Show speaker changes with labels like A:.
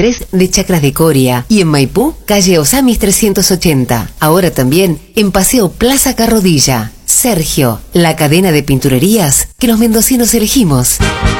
A: 23 de Chacras de Coria y en Maipú, calle Osamis 380. Ahora también en Paseo Plaza Carrodilla. Sergio, la cadena de pinturerías que los mendocinos elegimos.